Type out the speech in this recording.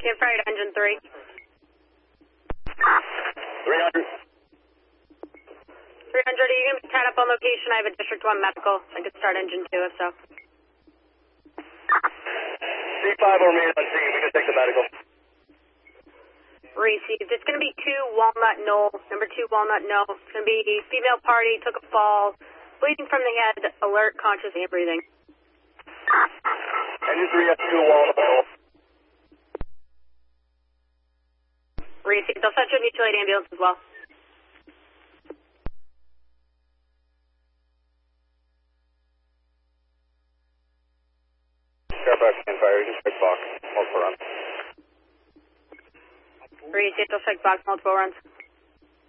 Campfire to engine 3. 300. 300, are you going to be tied up on location? I have a District 1 medical. I could start engine 2 if so. C5 will remain on scene. We can take the medical. Received. It's going to be 2 Walnut Knoll. Number 2 Walnut Knoll. It's going to be female party, took a fall, bleeding from the head, alert, conscious, and breathing. Engine 3 has 2 Walnut Knoll. Received. They'll set you a mutual aid ambulance as well. Fairfax Campfire, you can check box. Multiple runs. Received. They'll check box multiple runs.